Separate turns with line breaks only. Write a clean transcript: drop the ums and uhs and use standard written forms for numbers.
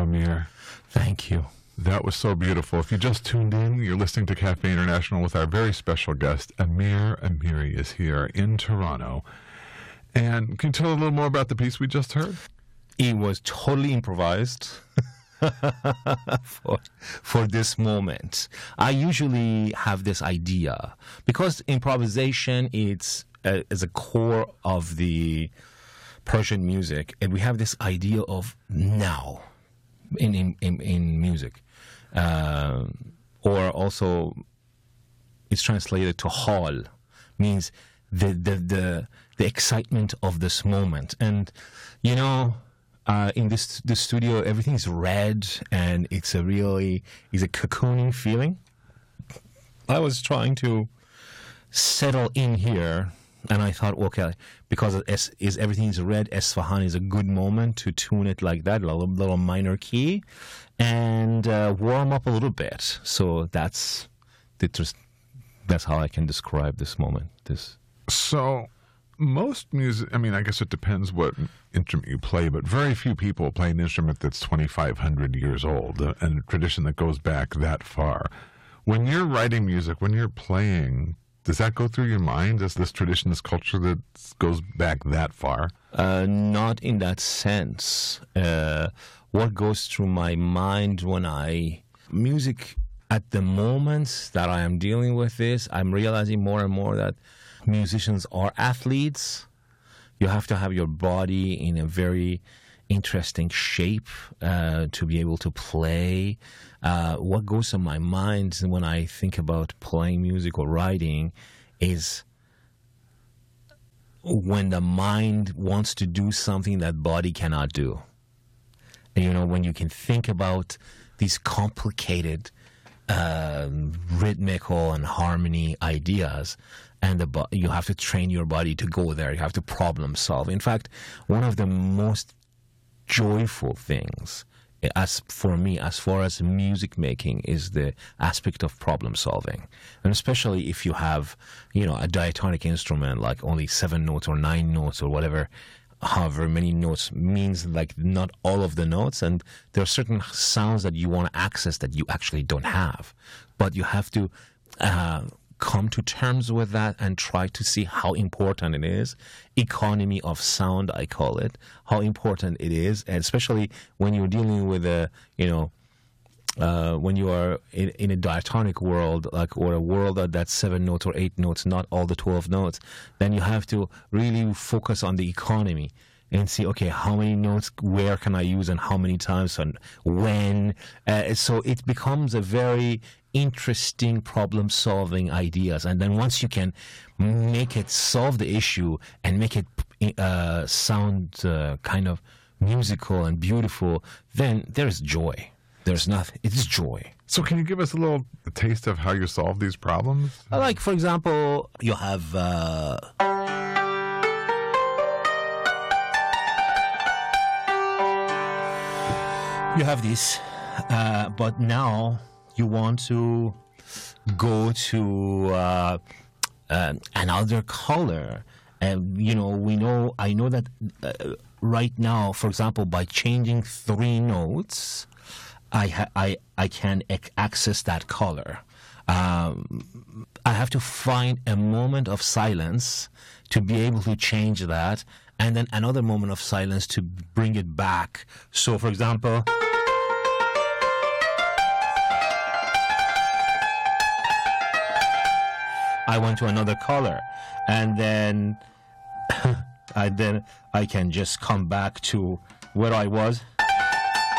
Amir.
Thank you.
That was so beautiful. If you just tuned in, you're listening to Cafe International with our very special guest, Amir Amiri is here in Toronto. And can you tell a little more about the piece we just heard?
It was totally improvised for this moment. I usually have this idea because improvisation is a core of the Persian music, and we have this idea of now in music, or also it's translated to hal, means the excitement of this moment. And in this studio, everything is red, and it's a cocooning feeling. I was trying to settle in here, and I thought, okay, because everything is red, Esfahan is a good moment to tune it like that, a little minor key, and warm up a little bit. So that's how I can describe this moment.
So most music, I guess it depends what instrument you play, but very few people play an instrument that's 2,500 years old, and a tradition that goes back that far. When you're writing music, when you're playing, does that go through your mind? Is this tradition, this culture that goes back that far?
Not in that sense. What goes through my mind when music, at the moment that I am dealing with this, I'm realizing more and more that musicians are athletes. You have to have your body in a very interesting shape to be able to play. What goes in my mind when I think about playing music or writing is when the mind wants to do something that body cannot do. And, when you can think about these complicated rhythmical and harmony ideas, and you have to train your body to go there. You have to problem solve. In fact, one of the most joyful things, as for me, as far as music making, is the aspect of problem solving. And especially if you have, a diatonic instrument like only 7 notes or 9 notes or whatever, however many notes, means like not all of the notes, and there are certain sounds that you want to access that you actually don't have. But you have to come to terms with that and try to see how important it is. Economy of sound, I call it, how important it is, and especially when you're dealing with when you are in a diatonic world, or a world that's 7 notes or 8 notes, not all the 12 notes, then you have to really focus on the economy and see, okay, how many notes, where can I use, and how many times, and when. So it becomes a very interesting problem-solving ideas. And then once you can make it solve the issue and make it sound kind of musical and beautiful, then there's joy. There's nothing. It's joy.
So can you give us a little taste of how you solve these problems?
Like, for example, you have... you have this, but now you want to go to another color. And, I know that right now, for example, by changing 3 notes, I can access that color. I have to find a moment of silence to be able to change that, and then another moment of silence to bring it back. So, for example, I went to another color, and then I can just come back to where I was.